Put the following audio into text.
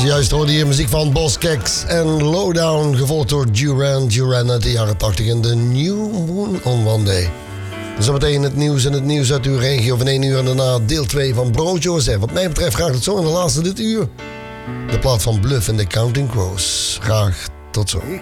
Juist hoorde je muziek van Boss Keks en Lowdown, gevolgd door Duran uit de jaren 80 en de New Moon on One Day. Zometeen het nieuws uit uw regio van 1 uur en daarna deel 2 van Brood Joseph. Wat mij betreft graag tot zo in de laatste dit uur. De plaat van Bluff en de Counting Crows. Graag tot zo.